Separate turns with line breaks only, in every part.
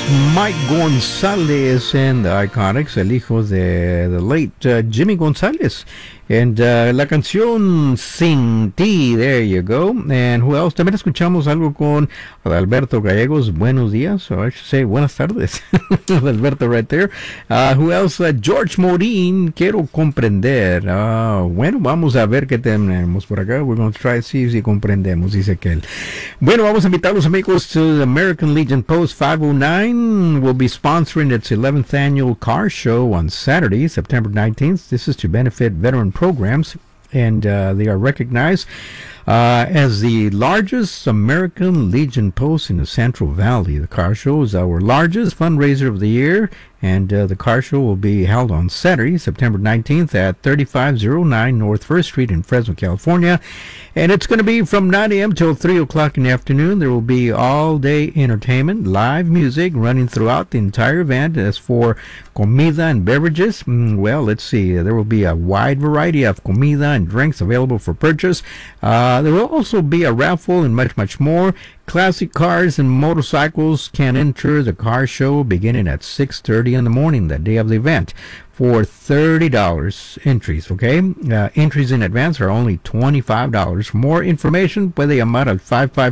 Mike Gonzalez and the Iconics, el hijo de the late Jimmy Gonzalez. And la canción Sin Ti, there you go. And who else? También escuchamos algo con Alberto Gallegos, Buenos Días, or I should say Buenas Tardes. Alberto right there. Who else? George Morin, Quiero Comprender. Bueno, vamos a ver qué tenemos por acá. We're going to try to see si comprendemos, dice aquel. Bueno, vamos a invitar a los amigos to the American Legion Post 509. Will be sponsoring its 11th annual car show on Saturday, September 19th. This is to benefit veteran programs, and they are recognized as the largest American Legion Post in the Central Valley. The car show is our largest fundraiser of the year, and the car show will be held on Saturday, September 19th at 3509 North First Street in Fresno, California. And it's going to be from 9 a.m. till 3 o'clock in the afternoon. There will be all-day entertainment, live music running throughout the entire event. As for comida and beverages, well, let's see. There will be a wide variety of comida and drinks available for purchase. There will also be a raffle and much, much more. Classic cars and motorcycles can enter the car show beginning at 6:30 in the morning, the day of the event, for $30 entries, okay? Entries in advance are only $25. For more information, puede llamar al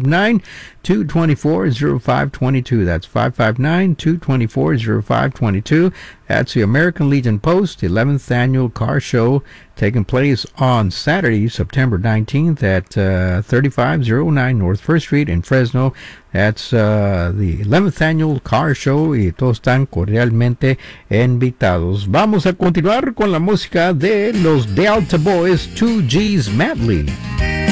559-224-0522. That's 559-224-0522. That's the American Legion Post 11th Annual Car Show, taking place on Saturday, September 19th at 3509 North First Street in Fresno. That's the 11th Annual Car Show, y todos están cordialmente invitados. Vamos a continuar con la música de los Delta Boys, 2G's Madly.